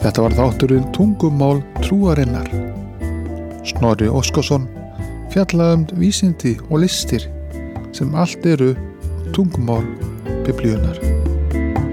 Þetta var þátturinn Tungumál trúarinnar. Snorri Óskarsson fjallaði vísindi og listir sem allt eru tungumál Biblíunnar.